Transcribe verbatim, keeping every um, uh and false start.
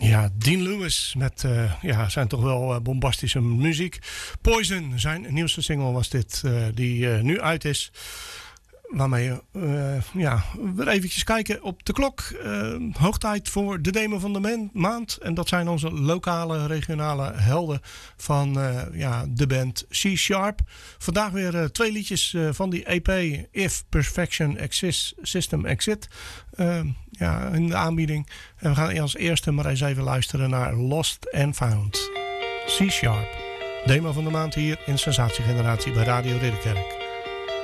Ja, Dean Lewis met uh, ja, zijn toch wel uh, bombastische muziek. Poison, zijn nieuwste single was dit, uh, die uh, nu uit is. Waarmee we uh, ja, weer eventjes kijken op de klok. Uh, hoog tijd voor de demo van de man- maand. En dat zijn onze lokale, regionale helden van uh, ja, de band C-Sharp. Vandaag weer uh, twee liedjes uh, van die E P If Perfection Exists, System Exit. Uh, ja, in de aanbieding. En we gaan als eerste maar eens even luisteren naar Lost and Found. C-Sharp. Demo van de maand hier in Sensatiegeneratie bij Radio Ridderkerk.